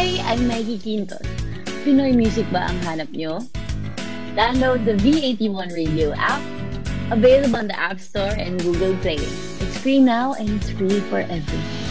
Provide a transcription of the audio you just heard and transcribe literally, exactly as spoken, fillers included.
Hi, I'm Maggie Quintos. Pinoy music ba ang hanap nyo? Download the V eighty-one Radio app, available on the App Store and Google Play. It's free now and it's free for everyone.